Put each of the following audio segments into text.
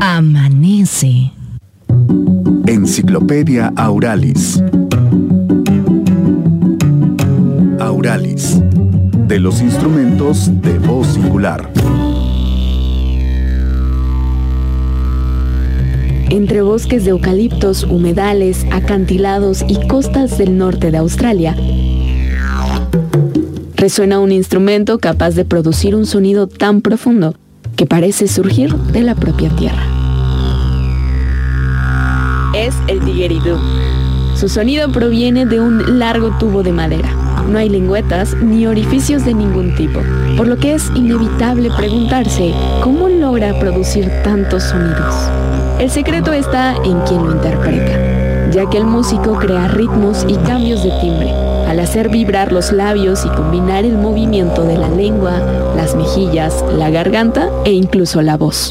Amanece. Enciclopedia Auralis. Auralis, de los instrumentos de voz singular. Entre bosques de eucaliptos, humedales, acantilados y costas del norte de Australia, resuena un instrumento capaz de producir un sonido tan profundo que parece surgir de la propia tierra. Es el didgeridoo. Su sonido proviene de un largo tubo de madera. No hay lengüetas ni orificios de ningún tipo, por lo que es inevitable preguntarse cómo logra producir tantos sonidos. El secreto está en quien lo interpreta, ya que el músico crea ritmos y cambios de timbre, al hacer vibrar los labios y combinar el movimiento de la lengua, las mejillas, la garganta e incluso la voz.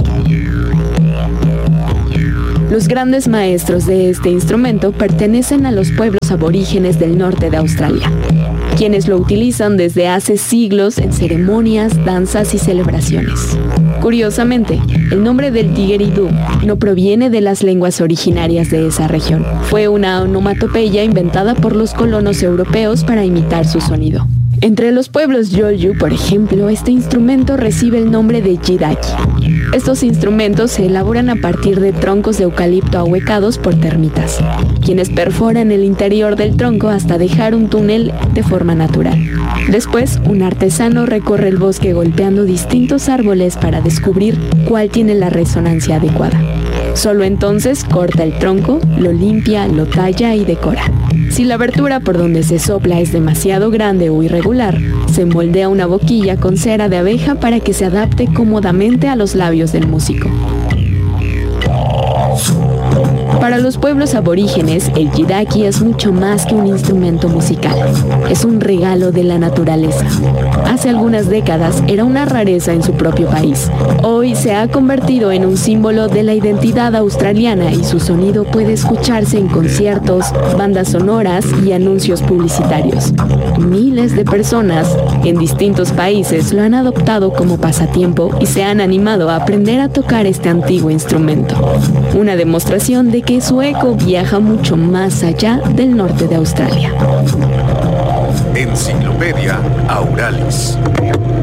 Los grandes maestros de este instrumento pertenecen a los pueblos aborígenes del norte de Australia, quienes lo utilizan desde hace siglos en ceremonias, danzas y celebraciones. Curiosamente, el nombre del didgeridoo no proviene de las lenguas originarias de esa región. Fue una onomatopeya inventada por los colonos europeos para imitar su sonido. Entre los pueblos Yolju, por ejemplo, este instrumento recibe el nombre de jidaki. Estos instrumentos se elaboran a partir de troncos de eucalipto ahuecados por termitas, quienes perforan el interior del tronco hasta dejar un túnel de forma natural. Después, un artesano recorre el bosque golpeando distintos árboles para descubrir cuál tiene la resonancia adecuada. Solo entonces corta el tronco, lo limpia, lo talla y decora. Si la abertura por donde se sopla es demasiado grande o irregular, se moldea una boquilla con cera de abeja para que se adapte cómodamente a los labios del músico. Para los pueblos aborígenes, el jidaki es mucho más que un instrumento musical. Es un regalo de la naturaleza. Hace algunas décadas era una rareza en su propio país. Hoy se ha convertido en un símbolo de la identidad australiana y su sonido puede escucharse en conciertos, bandas sonoras y anuncios publicitarios. Miles de personas en distintos países lo han adoptado como pasatiempo y se han animado a aprender a tocar este antiguo instrumento. Una demostración de que su eco viaja mucho más allá del norte de Australia. Enciclopedia Auralis.